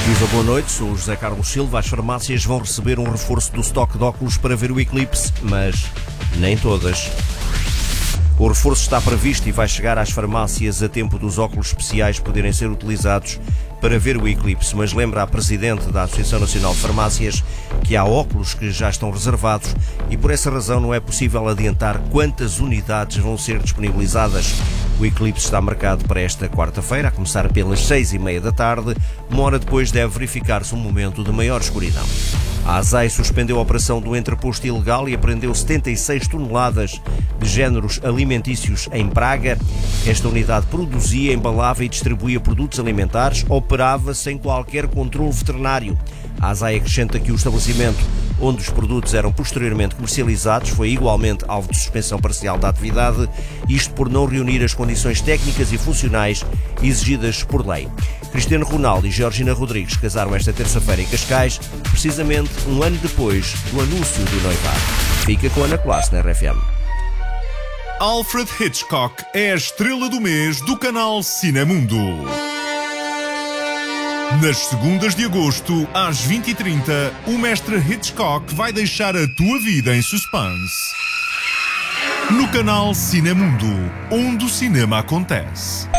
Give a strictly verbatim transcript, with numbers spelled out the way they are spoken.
Viva, boa noite, sou o José Carlos Silva. As farmácias vão receber um reforço do estoque de óculos para ver o eclipse, mas nem todas. O reforço está previsto e vai chegar às farmácias a tempo dos óculos especiais poderem ser utilizados para ver o eclipse, mas lembra a Presidente da Associação Nacional de Farmácias que há óculos que já estão reservados e por essa razão não é possível adiantar quantas unidades vão ser disponibilizadas. O eclipse está marcado para esta quarta-feira, a começar pelas seis e meia da tarde. Uma hora depois deve verificar-se um momento de maior escuridão. A ASAI suspendeu a operação do entreposto ilegal e apreendeu setenta e seis toneladas de géneros alimentícios em Braga. Esta unidade produzia, embalava e distribuía produtos alimentares, operava sem qualquer controle veterinário. A ASAI acrescenta que o estabelecimento onde os produtos eram posteriormente comercializados foi igualmente alvo de suspensão parcial da atividade, isto por não reunir as condições técnicas e funcionais exigidas por lei. Cristiano Ronaldo e Georgina Rodrigues casaram esta terça-feira em Cascais, precisamente um ano depois do anúncio do noivado. Fica com a Ana Classe na R F M. Alfred Hitchcock é a estrela do mês do canal Cinemundo. Nas segundas de agosto, às vinte e trinta, o mestre Hitchcock vai deixar a tua vida em suspense. No canal Cinemundo, onde o cinema acontece.